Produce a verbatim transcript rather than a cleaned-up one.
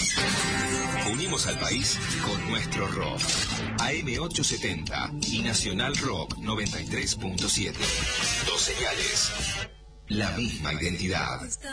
Unimos al país con nuestro rock. A M ochocientos setenta y Nacional Rock noventa y tres punto siete. Dos señales. La misma identidad.